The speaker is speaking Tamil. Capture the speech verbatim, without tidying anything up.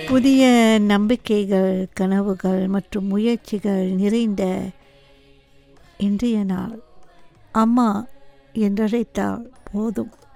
புதிய நம்பிக்கைகள், கனவுகள் மற்றும் முயற்சிகள் நிறைந்த இன்றைய நாள். அம்மா என்றழைத்தால் போதும்.